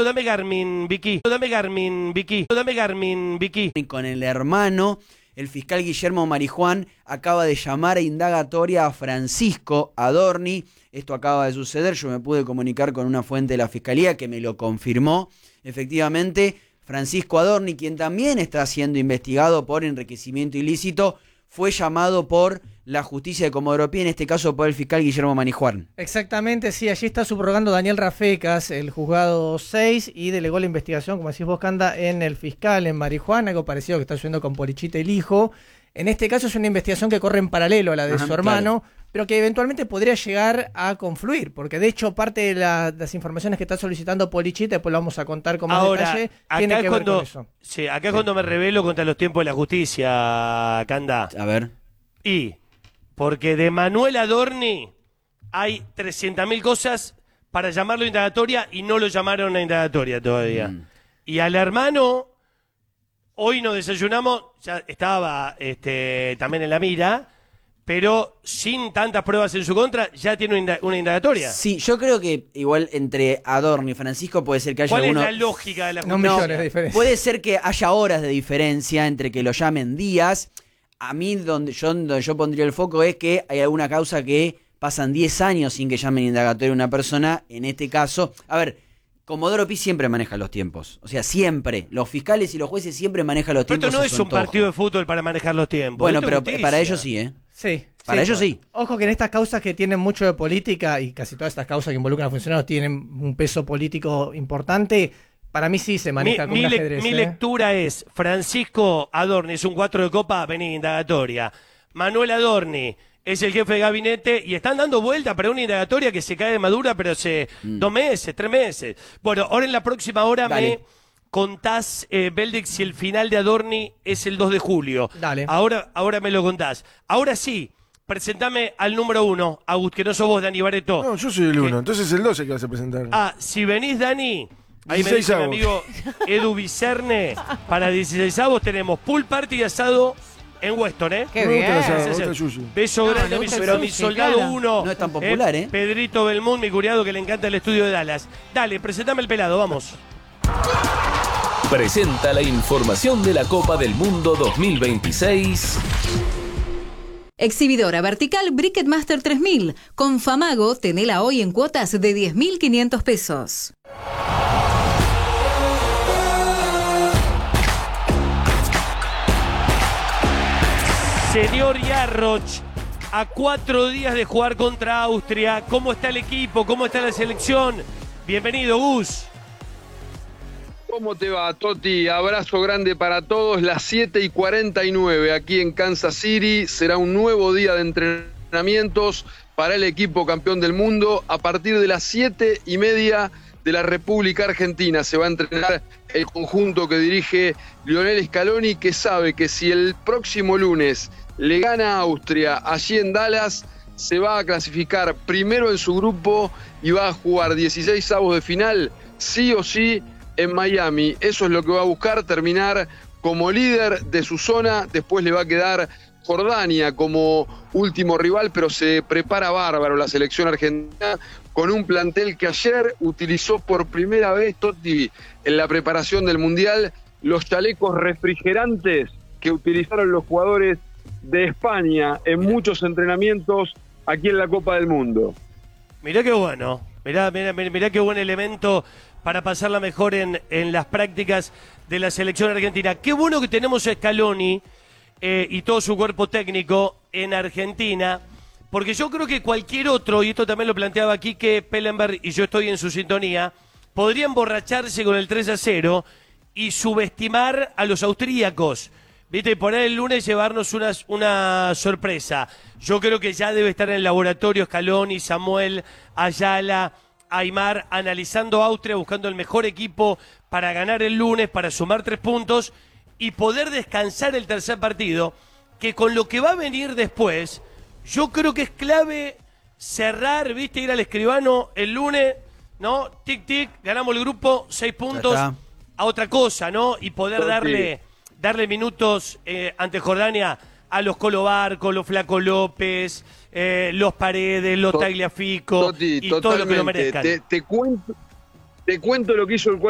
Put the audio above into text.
Dame Garmin, Vicky. Dame Garmin, Vicky. Dame Garmin, Vicky. Con el hermano, el fiscal Guillermo Marijuán acaba de llamar a indagatoria a Francisco Adorni. Esto acaba de suceder, yo me pude comunicar con una fuente de la fiscalía que me lo confirmó. Efectivamente, Francisco Adorni, quien también está siendo investigado por enriquecimiento ilícito, fue llamado por la justicia de Comodoro Pi, en este caso por el fiscal Guillermo Marijuán. Exactamente, sí, allí está subrogando Daniel Rafecas, el juzgado 6, y delegó la investigación, como decís vos, Canda, en el fiscal, en Marijuán, algo parecido que está sucediendo con Polichita, el hijo. En este caso es una investigación que corre en paralelo a la de su hermano, claro, pero que eventualmente podría llegar a confluir, porque de hecho parte de las informaciones que está solicitando Polichita, después lo vamos a contar con más detalle, tiene que ver con eso. Sí, acá es cuando me rebelo contra los tiempos de la justicia, Canda. A ver. Y porque de Manuel Adorni hay 300.000 cosas para llamarlo indagatoria y no lo llamaron a indagatoria todavía. Y al hermano, hoy nos desayunamos, ya estaba también en la mira, pero sin tantas pruebas en su contra, ya tiene una indagatoria. Sí, yo creo que igual entre Adorni y Francisco puede ser que haya ¿Cuál alguno... es la lógica de la justicia? No millones de diferencia. Puede ser que haya horas de diferencia entre que lo llamen días. A mí donde yo pondría el foco es que hay alguna causa que pasan 10 años sin que llamen indagatoria a una persona. En este caso, a ver, Comodoro Pi siempre maneja los tiempos. O sea, siempre. Los fiscales y los jueces siempre manejan los tiempos. Pero esto no es un partido de fútbol para manejar los tiempos. Bueno, pero para ellos sí, ¿eh? Sí. Para ellos sí. Ojo que en estas causas que tienen mucho de política, y casi todas estas causas que involucran a funcionarios tienen un peso político importante, para mí sí se maneja como un ajedrez. Mi lectura es, Francisco Adorni es un 4 de copa, vení, indagatoria. Manuel Adorni es el jefe de gabinete y están dando vuelta para una indagatoria que se cae de madura, pero hace 2 meses, 3 meses. Bueno, ahora en la próxima hora me contás, Beldic, si el final de Adorni es el 2 de julio. Dale. Ahora me lo contás. Ahora sí, presentame al número 1, Agus, que no sos vos, Dani Barreto. No, yo soy el 1, entonces el 12 que vas a presentar. Ah, si venís, Dani, ahí me dice mi amigo Edu Vicerne, para 16avos tenemos pool party y asado en Weston, ¿eh? Qué bien. Beso grande a mi soldado 1. No es tan popular, ¿eh? Pedrito Belmont, mi curiado que le encanta el estudio de Dallas. Dale, presentame el pelado, vamos. Presenta la información de la Copa del Mundo 2026. Exhibidora vertical Briquet Master 3000. Con Famago, tenela hoy en cuotas de 10.500 pesos. Señor Yarroch, a 4 días de jugar contra Austria, ¿cómo está el equipo? ¿Cómo está la selección? Bienvenido, Gus. ¿Cómo te va, Toti? Abrazo grande para todos. Las 7:49 aquí en Kansas City. Será un nuevo día de entrenamientos para el equipo campeón del mundo. A partir de las 7:30 de la República Argentina se va a entrenar el conjunto que dirige Lionel Scaloni, que sabe que si el próximo lunes le gana a Austria allí en Dallas, se va a clasificar primero en su grupo y va a jugar 16avos de final, sí o sí, en Miami. Eso es lo que va a buscar, terminar como líder de su zona. Después le va a quedar Jordania como último rival, pero se prepara bárbaro la selección argentina con un plantel que ayer utilizó por primera vez, Totti, en la preparación del Mundial, los chalecos refrigerantes que utilizaron los jugadores de España en muchos entrenamientos aquí en la Copa del Mundo. Mirá qué bueno, mirá qué buen elemento para pasarla mejor en las prácticas de la selección argentina. Qué bueno que tenemos a Scaloni y todo su cuerpo técnico en Argentina, porque yo creo que cualquier otro, y esto también lo planteaba Quique Pellenberg, y yo estoy en su sintonía, podría emborracharse con el 3-0 y subestimar a los austríacos. Viste, poner el lunes y llevarnos una sorpresa. Yo creo que ya debe estar en el laboratorio Scaloni, Samuel, Ayala, Aimar, analizando Austria, buscando el mejor equipo para ganar el lunes, para sumar 3 puntos y poder descansar el tercer partido, que con lo que va a venir después, yo creo que es clave cerrar, viste, ir al escribano el lunes, ¿no? Tic, tic, ganamos el grupo, 6 puntos, a otra cosa, ¿no? Y poder darle minutos ante Jordania a los Colo Barco, los Flaco López, los Paredes, los Tagliafico, y todo lo que lo merezcan. Te cuento lo que hizo el